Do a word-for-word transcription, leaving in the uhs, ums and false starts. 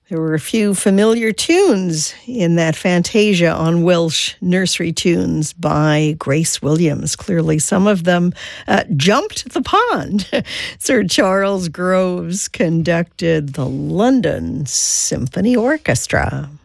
There were a few familiar tunes in that Fantasia on Welsh Nursery Tunes by Grace Williams. Clearly, some of them uh, jumped the pond. Sir Charles Groves conducted the London Symphony Orchestra.